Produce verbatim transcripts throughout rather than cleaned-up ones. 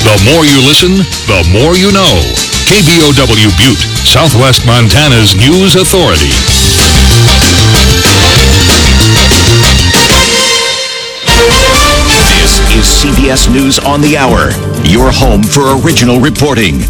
The more you listen, the more you know. K B O W Butte, Southwest Montana's news authority. This is C B S News on the Hour, your home for original reporting.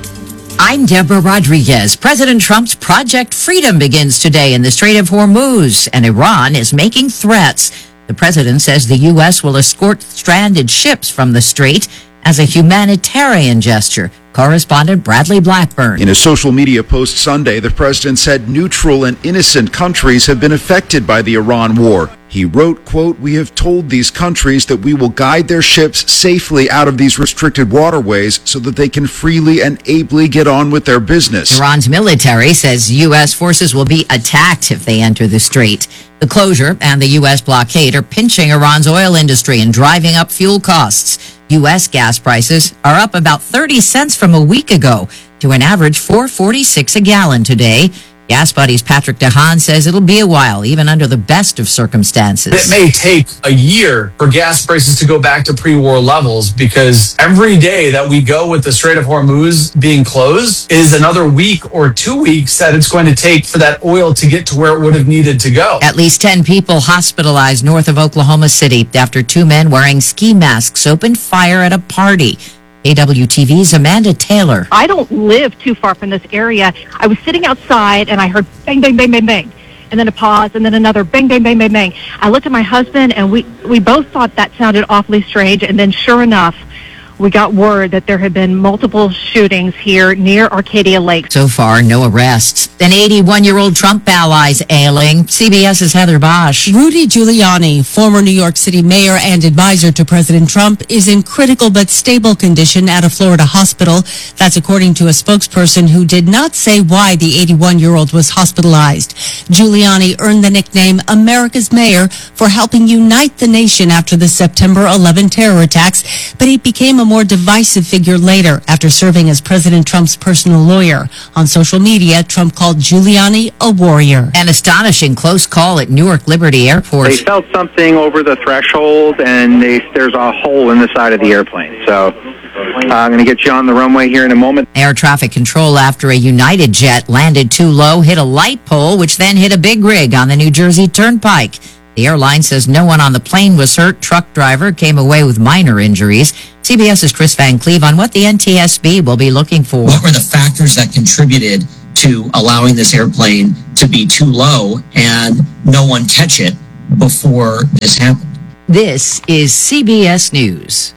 I'm Deborah Rodriguez. President Trump's Project Freedom begins today in the Strait of Hormuz, and Iran is making threats. The president says the U S will escort stranded ships from the strait as a humanitarian gesture. Correspondent Bradley Blackburn. In a social media post Sunday, the president said neutral and innocent countries have been affected by the Iran war. He wrote, quote, "We have told these countries that we will guide their ships safely out of these restricted waterways so that they can freely and ably get on with their business." Iran's military says U S forces will be attacked if they enter the strait. The closure and the U S blockade are pinching Iran's oil industry and driving up fuel costs. U S gas prices are up about thirty cents from a week ago to an average four forty-six a gallon today. Gas Buddy's Patrick DeHaan says it'll be a while, even under the best of circumstances. It may take a year for gas prices to go back to pre-war levels, because every day that we go with the Strait of Hormuz being closed is another week or two weeks that it's going to take for that oil to get to where it would have needed to go. At least ten people hospitalized north of Oklahoma City after two men wearing ski masks opened fire at a party. A W T V's Amanda Taylor. I don't live too far from this area. I was sitting outside and I heard bang, bang, bang, bang, bang. And then a pause and then another bang, bang, bang, bang, bang. I looked at my husband and we, we both thought that sounded awfully strange. And then sure enough, we got word that there had been multiple shootings here near Arcadia Lake. So far, no arrests. An eighty-one-year-old Trump ally's ailing. CBS's Heather Bosch. Rudy Giuliani, former New York City mayor and advisor to President Trump, is in critical but stable condition at a Florida hospital. That's according to a spokesperson who did not say why the eighty-one-year-old was hospitalized. Giuliani earned the nickname America's Mayor for helping unite the nation after the September eleventh terror attacks, but he became a more divisive figure later after serving as President Trump's personal lawyer. On social media, Trump called Giuliani a warrior. An astonishing close call at Newark Liberty Airport. They felt something over the threshold, and they, there's a hole in the side of the airplane. So uh, I'm going to get you on the runway here in a moment. Air traffic control after a United jet landed too low, hit a light pole, which then hit a big rig on the New Jersey Turnpike. The airline says no one on the plane was hurt. Truck driver came away with minor injuries. CBS's Chris Van Cleve on what the N T S B will be looking for. What were the factors that contributed to allowing this airplane to be too low and no one catch it before this happened? This is C B S News.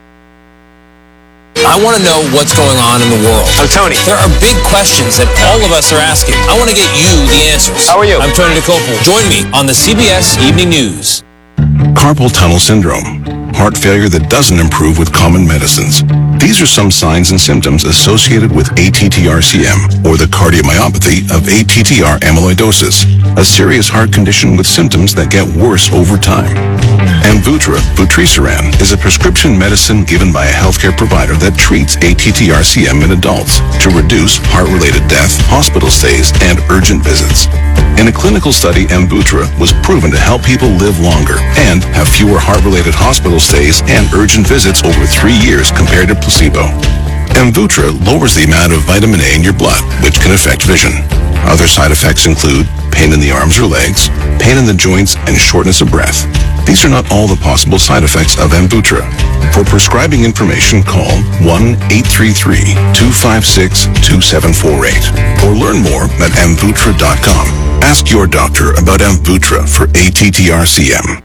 I want to know what's going on in the world. I'm Tony. There are big questions that all of us are asking. I want to get you the answers. How are you? I'm Tony DeCopel. Join me on the C B S Evening News. Carpal tunnel syndrome, heart failure that doesn't improve with common medicines. These are some signs and symptoms associated with A T T R C M, or the cardiomyopathy of A T T R amyloidosis, a serious heart condition with symptoms that get worse over time. Amvuttra, vutrisiran, is a prescription medicine given by a healthcare provider that treats A T T R C M in adults to reduce heart-related death, hospital stays, and urgent visits. In a clinical study, Amvuttra was proven to help people live longer and have fewer heart-related hospital stays and urgent visits over three years compared to placebo. Amvuttra lowers the amount of vitamin A in your blood, which can affect vision. Other side effects include pain in the arms or legs, pain in the joints, and shortness of breath. These are not all the possible side effects of Amvuttra. For prescribing information, call one eight three three, two five six, two seven four eight or learn more at amvuttra dot com. Ask your doctor about Amvuttra for A T T R C M.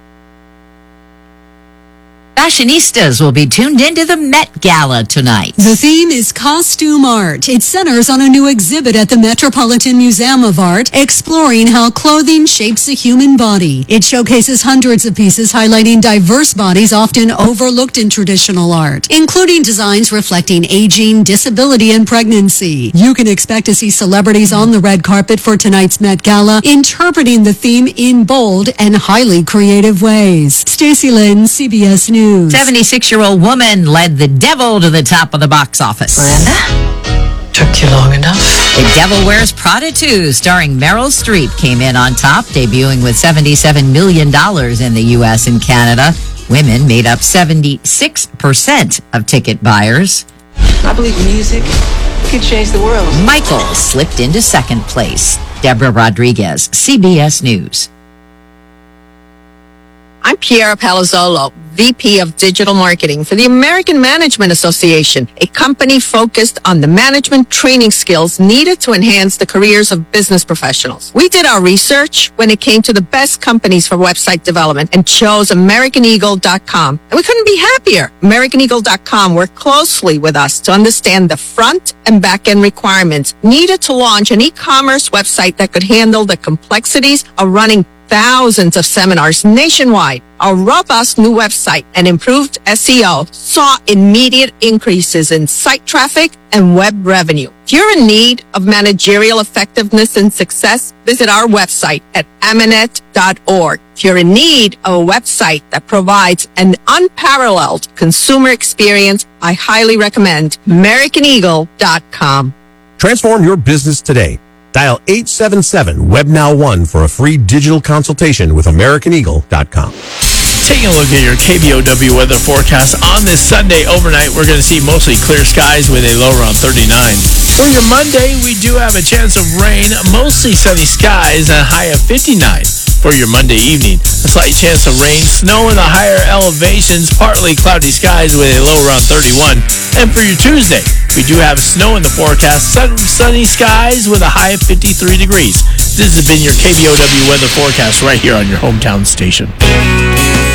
Fashionistas will be tuned into the Met Gala tonight. The theme is costume art. It centers on a new exhibit at the Metropolitan Museum of Art, exploring how clothing shapes the human body. It showcases hundreds of pieces highlighting diverse bodies often overlooked in traditional art, including designs reflecting aging, disability, and pregnancy. You can expect to see celebrities on the red carpet for tonight's Met Gala, interpreting the theme in bold and highly creative ways. Stacey Lynn, C B S News. seventy-six-year-old woman led The Devil to the top of the box office. Miranda, took you long enough. The Devil Wears Prada two, starring Meryl Streep, came in on top, debuting with seventy-seven million dollars in the U S and Canada. Women made up seventy-six percent of ticket buyers. I believe music could change the world. Michael slipped into second place. Deborah Rodriguez, C B S News. I'm Piera Palazzolo, V P of Digital Marketing for the American Management Association, a company focused on the management training skills needed to enhance the careers of business professionals. We did our research when it came to the best companies for website development and chose American Eagle dot com. And we couldn't be happier. American Eagle dot com worked closely with us to understand the front and back end requirements needed to launch an e-commerce website that could handle the complexities of running thousands of seminars nationwide. Our robust new website and improved S E O saw immediate increases in site traffic and web revenue. If you're in need of managerial effectiveness and success, visit our website at aminet dot org. If you're in need of a website that provides an unparalleled consumer experience, I highly recommend American Eagle dot com. Transform your business today. Dial eight seven seven web now one for a free digital consultation with American Eagle dot com. Taking a look at your K B O W weather forecast on this Sunday overnight, we're going to see mostly clear skies with a low around thirty-nine. For your Monday, we do have a chance of rain, mostly sunny skies, and a high of fifty-nine. For your Monday evening, a slight chance of rain, snow in the higher elevations, partly cloudy skies with a low around thirty-one. And for your Tuesday, we do have snow in the forecast, sun, sunny skies with a high of fifty-three degrees. This has been your K B O W weather forecast right here on your hometown station.